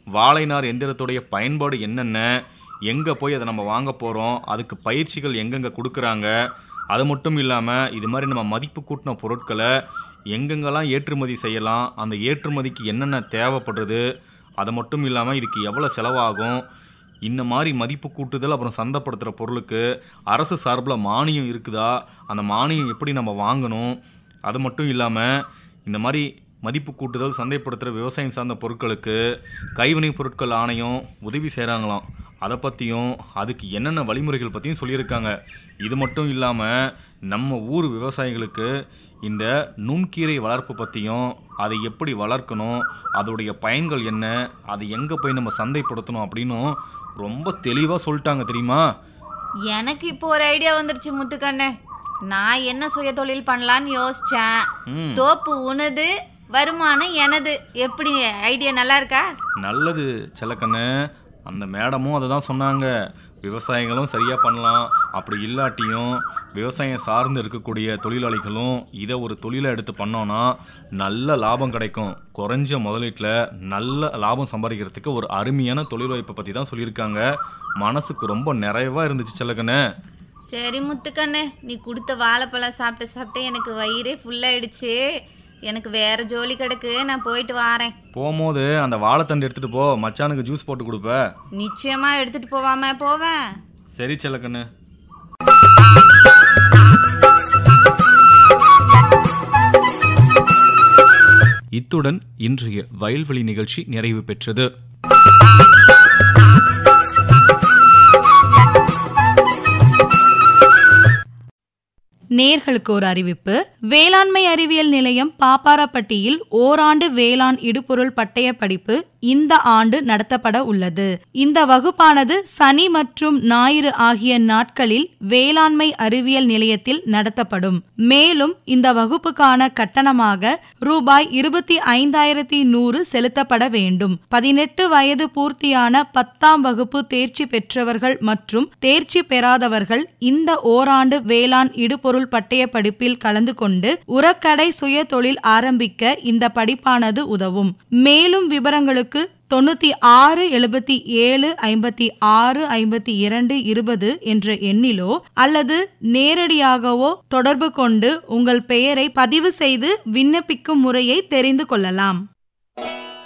வாழை நார் எந்திரத்துடைய பயன்பாடு என்னென்ன, எங்கே போய் அதை நம்ம வாங்க போகிறோம், அதுக்கு பயிற்சிகள் எங்கெங்கே கொடுக்குறாங்க, அது மட்டும் இல்லாமல் இது மாதிரி நம்ம மதிப்பு கூட்டின பொருட்களை எங்கெங்கெல்லாம் ஏற்றுமதி செய்யலாம், அந்த ஏற்றுமதிக்கு என்னென்ன தேவைப்படுறது, அது மட்டும் இல்லாமல் இதுக்கு எவ்வளோ செலவாகும், இந்த மாதிரி மதிப்பு கூட்டுதல் அப்புறம் சந்தைப்படுத்துகிற பொருளுக்கு அரசு சார்பில் மானியம் இருக்குதா, அந்த மானியம் எப்படி நம்ம வாங்கணும், அது மட்டும் இல்லாமல் இந்த மாதிரி மதிப்பு கூட்டுதல் சந்தைப்படுத்துகிற விவசாயம் சார்ந்த பொருட்களுக்கு கைவினைப் பொருட்கள் ஆணையம் உதவி செய்கிறாங்களாம். அதை பற்றியும் அதுக்கு என்னென்ன வழிமுறைகள் பற்றியும் சொல்லியிருக்காங்க. இது மட்டும் இல்லாமல் நம்ம ஊர் விவசாயிகளுக்கு இந்த நுண்கீரை வளர்ப்பு பற்றியும், அதை எப்படி வளர்க்கணும், அதோடைய பயன்கள் என்ன, அதை எங்கே போய் நம்ம சந்தைப்படுத்தணும் அப்படின்னும் ரொம்ப தெளிவாக சொல்லிட்டாங்க தெரியுமா? எனக்கு இப்போ ஒரு ஐடியா வந்துருச்சு முத்துக்கண்ணு. நான் என்ன சுய தொழில் பண்ணலான்னு யோசிச்சேன். தோப்பு உனது, வருமானம் எனது. எப்படி ஐடியா நல்லா இருக்கா? நல்லது செல்லக்கண்ணு. அந்த மேடமும் அதை தான் சொன்னாங்க. விவசாயிகளும் சரியாக பண்ணலாம், அப்படி இல்லாட்டியும் விவசாயம் சார்ந்து இருக்கக்கூடிய தொழிலாளிகளும் இதை ஒரு தொழிலை எடுத்து பண்ணோன்னா நல்ல லாபம் கிடைக்கும். குறைஞ்ச முதலீட்டில் நல்ல லாபம் சம்பாதிக்கிறதுக்கு ஒரு அருமையான தொழில் வாய்ப்பை பற்றி தான் சொல்லியிருக்காங்க. மனசுக்கு ரொம்ப நிறைவாக இருந்துச்சு செல்லக்கண்ணு. சரி முத்துக்கண்ணு, நீ கொடுத்த வாழைப்பழம் சாப்பிட்டு எனக்கு வயிறே ஃபுல்லாயிடுச்சு. எனக்கு வேற ஜோலி கிடக்கு, நான் போயிட்டு வாரேன். போகும்போது அந்த வாழைத்தண்டு எடுத்துகிட்டு போ, மச்சானுக்கு ஜூஸ் போட்டு கொடுப்ப. நிச்சயமா எடுத்துட்டு போவாம போவேன். சரி செல்லக்கண்ணு. இத்துடன் இன்றைய வயல்வெளி நிகழ்ச்சி நிறைவு பெற்றது. நேர்களுக்கு ஒரு அறிவிப்பு. வேளாண்மை அறிவியல் நிலையம் பாப்பாரப்பட்டியில் ஓராண்டு வேளாண் இடுபொருள் பட்டய படிப்பு இந்த ஆண்டு நடத்தப்பட உள்ளது. இந்த வகுப்பானது சனி மற்றும் ஞாயிறு ஆகிய நாட்களில் வேளாண்மை அறிவியல் நிலையத்தில் நடத்தப்படும். மேலும் இந்த வகுப்புக்கான கட்டணமாக ரூபாய் 25,100 செலுத்தப்பட வேண்டும். 18 வயது பூர்த்தியான 10ஆம் வகுப்பு தேர்ச்சி பெற்றவர்கள் மற்றும் தேர்ச்சி பெறாதவர்கள் இந்த ஓராண்டு வேளாண் இடுபொருள் பட்டய படிப்பில் கலந்து கொண்டு உரக்கடை சுய தொழில் ஆரம்பிக்க இந்த படிப்பானது உதவும். மேலும் விவரங்களுக்கு 96 77 56 52 20 என்ற எண்ணிலோ அல்லது நேரடியாகவோ தொடர்பு கொண்டு உங்கள் பெயரை பதிவு செய்து விண்ணப்பிக்கும் முறையை தெரிந்து கொள்ளலாம்.